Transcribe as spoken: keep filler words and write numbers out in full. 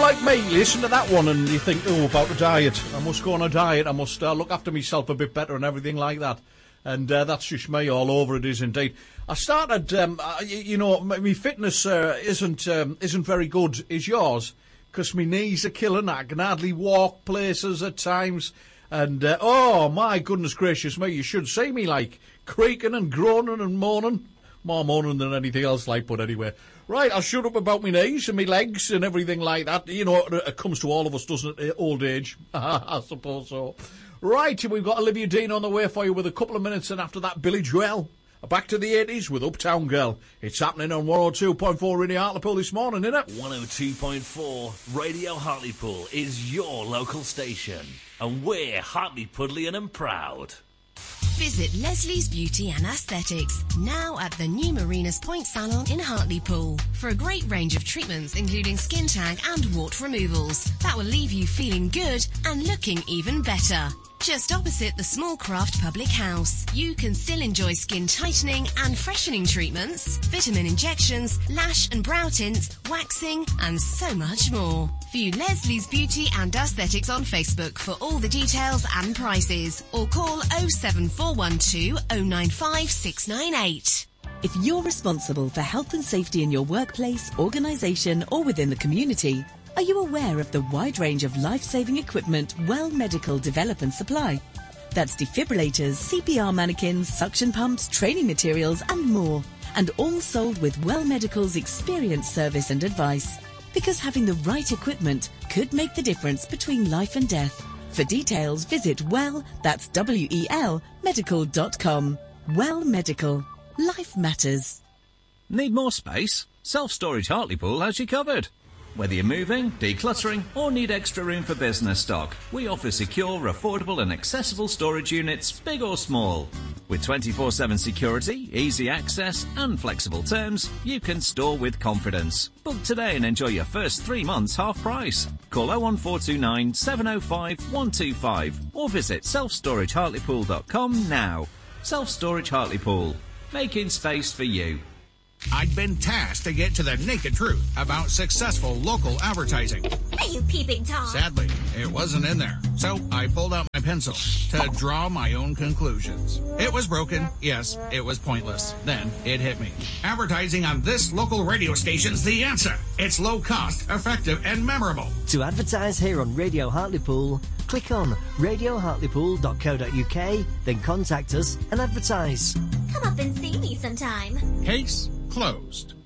like me, listen to that one and you think, oh, about the diet. I must go on a diet. I must uh, look after myself a bit better and everything like that. And uh, that's just me all over, it is indeed. I started, um, uh, you, you know, my, my fitness uh, isn't um, isn't very good. Is yours? Because my knees are killing. I can hardly walk places at times. And, uh, oh, my goodness gracious me, you should see me, like, creaking and groaning and moaning. More moaning than anything else, like, but anyway. Right, I'll shut up about my knees and my legs and everything like that. You know, it comes to all of us, doesn't it? Old age. I suppose so. Right, we've got Olivia Dean on the way for you with a couple of minutes, and after that, Billy Joel. Back to the eighties with Uptown Girl. It's happening on one oh two point four Radio Hartlepool this morning, innit? one oh two point four Radio Hartlepool is your local station, and we're Hartlepoolian and proud. Visit Leslie's Beauty and Aesthetics, now at the new Marinas Point Salon in Hartlepool, for a great range of treatments including skin tag and wart removals that will leave you feeling good and looking even better. Just opposite the Smallcraft Public House, you can still enjoy skin tightening and freshening treatments, vitamin injections, lash and brow tints, waxing, and so much more. View Leslie's Beauty and Aesthetics on Facebook for all the details and prices, or call oh seven four one two oh nine five six nine eight. If you're responsible for health and safety in your workplace, organisation, or within the community, are you aware of the wide range of life-saving equipment Well Medical develop and supply? That's defibrillators, C P R mannequins, suction pumps, training materials and more. And all sold with Well Medical's experienced service and advice. Because having the right equipment could make the difference between life and death. For details, visit Well, that's W E L, medical dot com. Well Medical. Life matters. Need more space? Self-Storage Hartlepool has you covered. Whether you're moving, decluttering, or need extra room for business stock, we offer secure, affordable and accessible storage units, big or small. With twenty-four seven security, easy access and flexible terms, you can store with confidence. Book today and enjoy your first three months half price. Call oh one four two nine, seven oh five, one two five or visit self storage hartlepool dot com now. Self-Storage Hartlepool, making space for you. I'd been tasked to get to the naked truth about successful local advertising. Are you peeping Tom? Sadly, it wasn't in there. So I pulled out my pencil to draw my own conclusions. It was broken. Yes, it was pointless. Then it hit me. Advertising on this local radio station's the answer. It's low cost, effective, and memorable. To advertise here on Radio Hartlepool, click on radio hartlepool dot co dot uk, then contact us and advertise. Come up and see me sometime. Case closed.